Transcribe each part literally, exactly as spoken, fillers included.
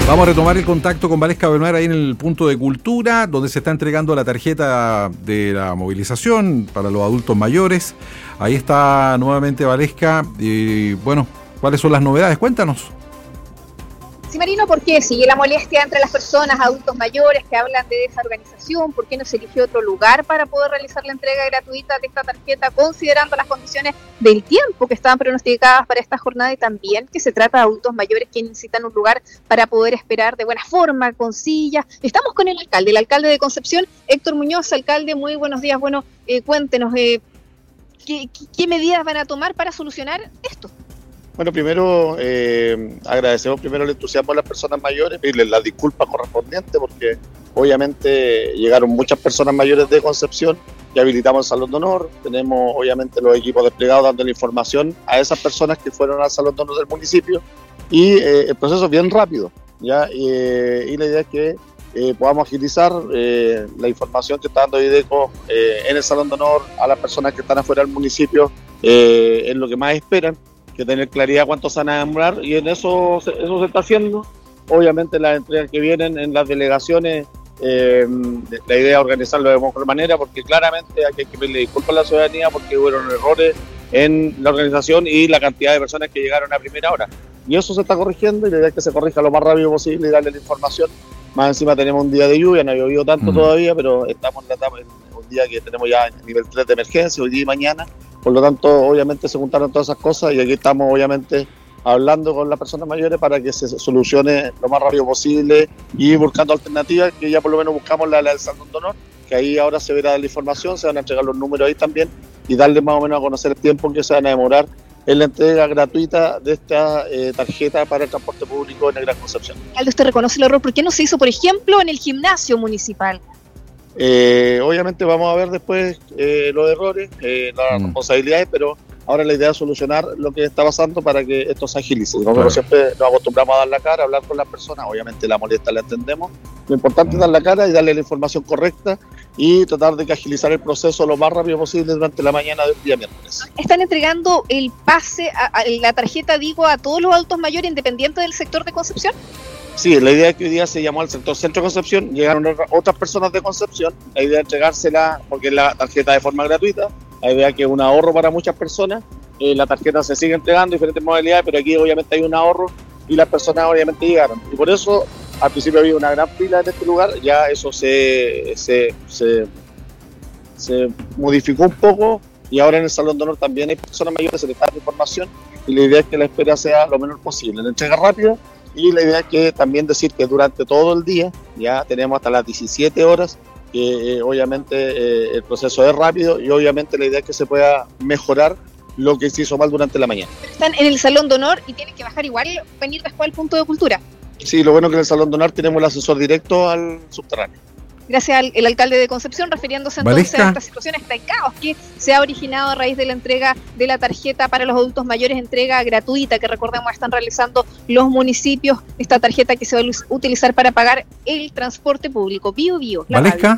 Vamos a retomar el contacto con Valesca Belmar ahí en el punto de cultura, donde se está entregando la tarjeta de la movilización para los adultos mayores. Ahí está nuevamente Valesca. Y bueno, ¿cuáles son las novedades? Cuéntanos. Sí, Marino, ¿por qué sigue la molestia entre las personas, adultos mayores que hablan de desorganización? ¿Por qué no se eligió otro lugar para poder realizar la entrega gratuita de esta tarjeta, considerando las condiciones del tiempo que estaban pronosticadas para esta jornada y también que se trata de adultos mayores que necesitan un lugar para poder esperar de buena forma, con sillas? Estamos con el alcalde, el alcalde de Concepción, Héctor Muñoz. Alcalde, muy buenos días. Bueno, eh, cuéntenos, eh, ¿qué, ¿qué medidas van a tomar para solucionar esto? Bueno, primero eh, agradecemos primero el entusiasmo de las personas mayores, pedirles las disculpas correspondientes porque obviamente llegaron muchas personas mayores de Concepción y habilitamos el Salón de Honor. Tenemos obviamente los equipos desplegados dando la información a esas personas que fueron al Salón de Honor del municipio y eh, el proceso es bien rápido, ¿ya? Y, eh, y la idea es que eh, podamos agilizar eh, la información que está dando IDECO eh, en el Salón de Honor a las personas que están afuera del municipio, eh, en lo que más esperan, que tener claridad cuánto se van a demorar, y en eso, eso se está haciendo. Obviamente las entregas que vienen en las delegaciones, eh, la idea es organizarlo de mejor manera, porque claramente hay que pedirle disculpas a la ciudadanía porque hubo errores en la organización y la cantidad de personas que llegaron a primera hora. Y eso se está corrigiendo y la idea es que se corrija lo más rápido posible y darle la información. Más encima tenemos un día de lluvia, no ha llovido tanto mm. todavía, pero estamos en, la etapa, en un día que tenemos ya nivel tres de emergencia, hoy día y mañana. Por lo tanto, obviamente se juntaron todas esas cosas y aquí estamos obviamente hablando con las personas mayores para que se solucione lo más rápido posible y buscando alternativas, que ya por lo menos buscamos la, la del Salón de Honor, que ahí ahora se verá la información, se van a entregar los números ahí también y darle más o menos a conocer el tiempo en que se van a demorar en la entrega gratuita de esta eh, tarjeta para el transporte público en el Gran Concepción. Aldo, ¿usted reconoce el error? ¿Por qué no se hizo, por ejemplo, en el gimnasio municipal? Eh, obviamente vamos a ver después eh, los errores, eh, las mm. responsabilidades, pero ahora la idea es solucionar lo que está pasando para que esto se agilice. Nosotros claro. siempre nos acostumbramos a dar la cara, a hablar con las personas, obviamente la molestia la entendemos, lo importante mm. es dar la cara y darle la información correcta y tratar de que agilizar el proceso lo más rápido posible durante la mañana del día miércoles. ¿Están entregando el pase, a, a, la tarjeta, digo, a todos los adultos mayores independientes del sector de Concepción? Sí, la idea es que hoy día se llamó al sector Centro de Concepción, llegaron otras personas de Concepción, la idea es entregársela porque es la tarjeta de forma gratuita, la idea es que es un ahorro para muchas personas, eh, la tarjeta se sigue entregando, diferentes modalidades, pero aquí obviamente hay un ahorro y las personas obviamente llegaron. Y por eso al principio había una gran fila en este lugar, ya eso se, se, se, se modificó un poco y ahora en el Salón de Honor también hay personas mayores, se les da información y la idea es que la espera sea lo menor posible, la entrega rápida. Y la idea es que también decir que durante todo el día, ya tenemos hasta las diecisiete horas, que eh, obviamente eh, el proceso es rápido y obviamente la idea es que se pueda mejorar lo que se hizo mal durante la mañana. Pero están en el Salón de Honor y tienen que bajar igual, venir después al punto de cultura. Sí, lo bueno es que en el Salón de Honor tenemos el ascensor directo al subterráneo. Gracias al el alcalde de Concepción, refiriéndose entonces Valesca. a esta situación, a este caos que se ha originado a raíz de la entrega de la tarjeta para los adultos mayores, entrega gratuita que recordemos están realizando los municipios, esta tarjeta que se va a utilizar para pagar el transporte público. Bio Bio. Valesca.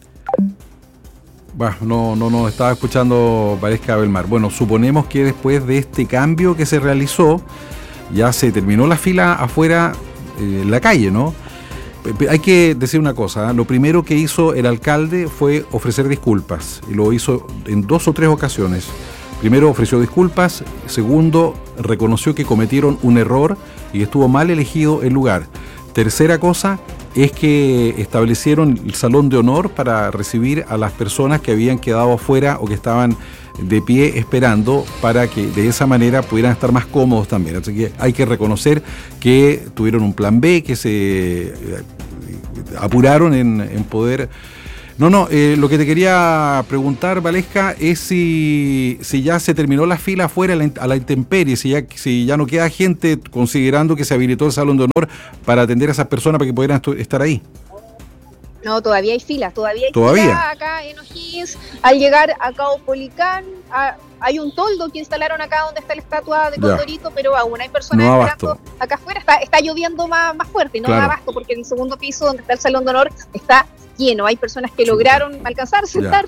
Bueno, no, no nos estaba escuchando Valesca Belmar. Bueno, suponemos que después de este cambio que se realizó, ya se terminó la fila afuera eh, en la calle, ¿no? Hay que decir una cosa, ¿eh? Lo primero que hizo el alcalde fue ofrecer disculpas, y lo hizo en dos o tres ocasiones. Primero ofreció disculpas, segundo reconoció que cometieron un error y estuvo mal elegido el lugar. Tercera cosa es que establecieron el Salón de Honor para recibir a las personas que habían quedado afuera o que estaban de pie esperando, para que de esa manera pudieran estar más cómodos también. Así que hay que reconocer que tuvieron un plan B, que se apuraron en, en poder... No, no, eh, lo que te quería preguntar, Valesca, es si, si ya se terminó la fila afuera a la, a la intemperie, si ya, si ya no queda gente, considerando que se habilitó el Salón de Honor para atender a esas personas para que pudieran estu- estar ahí. No, todavía hay filas, todavía hay ¿Todavía? filas acá en O'Higgins. Al llegar a Caupolicán, a, hay un toldo que instalaron acá donde está la estatua de Condorito, ya. Pero aún hay personas no esperando acá afuera. Está, está lloviendo más, más fuerte y no claro. da abasto porque en el segundo piso donde está el Salón de Honor está lleno. Hay personas que lograron alcanzar, sentarse, ya.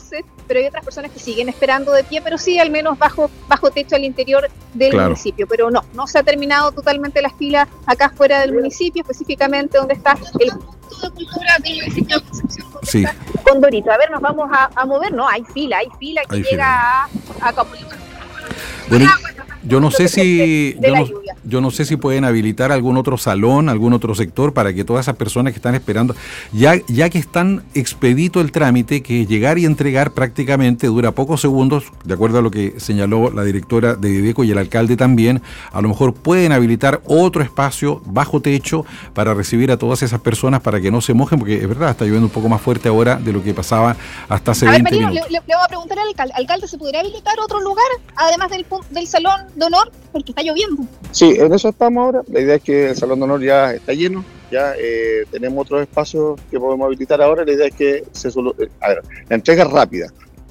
pero hay otras personas que siguen esperando de pie, pero sí al menos bajo bajo techo al interior del claro. municipio. Pero no, no se ha terminado totalmente la fila acá fuera del municipio, específicamente donde está el Punto de Cultura del municipio de Concepción, sí. Condorito. A ver, nos vamos a, a mover, no, hay fila, hay fila que hay llega fila. a, a Capulito. Bueno, yo no sé si yo no, yo no sé si pueden habilitar algún otro salón, algún otro sector para que todas esas personas que están esperando, ya ya que están expedito el trámite, que llegar y entregar prácticamente dura pocos segundos, de acuerdo a lo que señaló la directora de Dideco y el alcalde también, a lo mejor pueden habilitar otro espacio bajo techo para recibir a todas esas personas para que no se mojen, porque es verdad, está lloviendo un poco más fuerte ahora de lo que pasaba hasta hace a veinte ver, Marino, minutos. Le, le, le voy a preguntar al alcalde, alcalde, ¿se podría habilitar otro lugar además del del salón de honor, porque está lloviendo? Sí, en eso estamos ahora. La idea es que el salón de honor ya está lleno, ya eh, tenemos otros espacios que podemos habilitar ahora. La idea es que se solo, eh, a ver, la entrega es rápida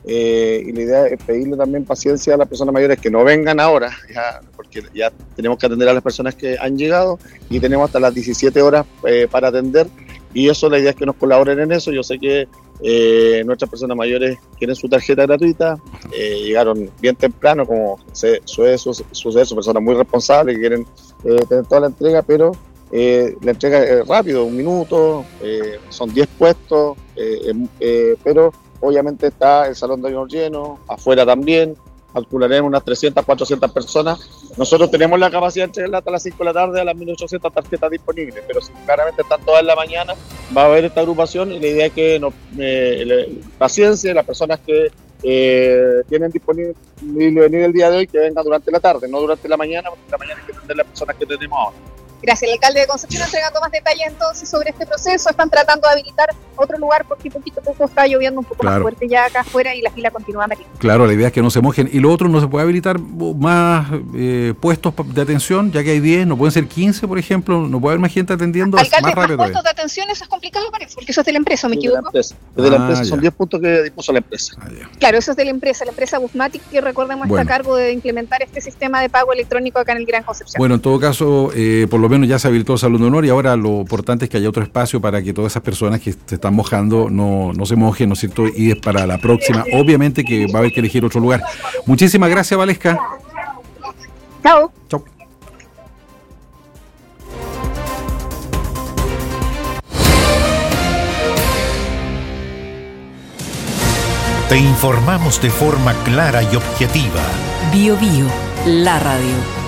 eh, y la idea es pedirle también paciencia a las personas mayores que no vengan ahora, ya, porque ya tenemos que atender a las personas que han llegado y tenemos hasta las diecisiete horas eh, para atender, y eso, la idea es que nos colaboren en eso. Yo sé que Eh, nuestras personas mayores quieren su tarjeta gratuita, eh, llegaron bien temprano, como se, suele suceder, son personas muy responsables que quieren eh, tener toda la entrega, pero eh, la entrega es rápido, un minuto, eh, son diez puestos, eh, eh, pero obviamente está el salón de honor lleno, afuera también, calcularemos unas trescientas, cuatrocientas personas. Nosotros tenemos la capacidad de entregar hasta las cinco de la tarde a las mil ochocientas tarjetas disponibles, pero si claramente están todas en la mañana, va a haber esta agrupación, y la idea es que nos, eh, le, paciencia, las personas que eh, tienen disponible venir el día de hoy, que vengan durante la tarde, no durante la mañana, porque la mañana hay que atender las personas que tenemos ahora. Gracias, el alcalde de Concepción entregando más detalles entonces sobre este proceso. Están tratando de habilitar otro lugar porque poquito a poco está lloviendo un poco claro. más fuerte ya acá afuera y la fila continúa, Marino. Claro, la idea es que no se mojen. Y lo otro, no se puede habilitar más eh, puestos de atención, ya que hay diez, no pueden ser quince, por ejemplo, no puede haber más gente atendiendo. Alcalde, más rápido más puestos de atención, eso es complicado, parece, porque eso es de la empresa, ¿me es equivoco? De la empresa, es de la empresa. Ah, son diez puntos que dispuso la empresa. Ah, claro, eso es de la empresa, la empresa Busmatic, que recordemos bueno. está a cargo de implementar este sistema de pago electrónico acá en el Gran Concepción. Bueno, en todo caso, eh, por lo menos ya se habilitó el salón de honor, y ahora lo importante es que haya otro espacio para que todas esas personas que se están mojando no, no se mojen, ¿no es cierto? Y es para la próxima, obviamente que va a haber que elegir otro lugar. Muchísimas gracias, Valesca. Chao. Chao. Te informamos de forma clara y objetiva. Bio Bio, la radio.